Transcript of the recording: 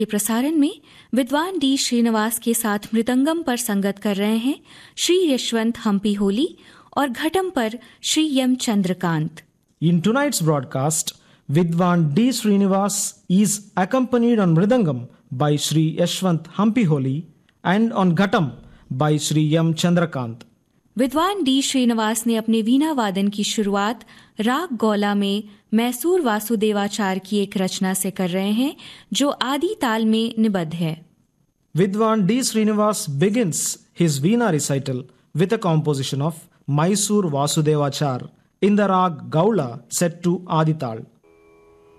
ये प्रसारण में विद्वान डी श्रीनिवास के साथ मृदंगम पर संगत कर रहे हैं श्री यशवंत हम्पी होली और घटम पर Shri M Chandrakant. In tonight's broadcast, Vidwan D. Srinivas is accompanied on Mridangam by Sri Yashwant Hampiholi and on Ghatam by Sri M. Chandrakant. विद्वान डी श्रीनिवास ने अपने वीणा वादन की शुरुआत राग गौला में मैसूर वासुदेवाचार की एक रचना से कर रहे हैं जो आदि ताल में निबद्ध है। Vidwan D. Srinivas begins his Veena recital with a composition of Mysore Vasudevachar in the rag Gaula set to Adital.